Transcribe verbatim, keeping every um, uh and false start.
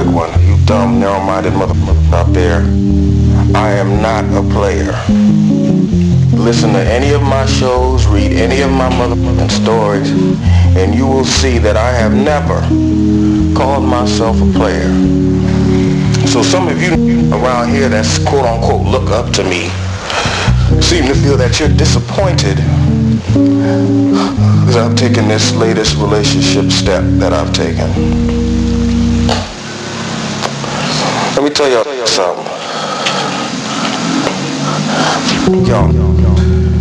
quick one. You dumb, narrow-minded motherfucker out there. I am not a player. Listen to any of my shows, read any of my motherfucking stories, and you will see that I have never called myself a player. So some of you around here that's quote-unquote look up to me seem to feel that you're disappointed because I've taken this latest relationship step that I've taken. Let me tell y'all something. Y'all.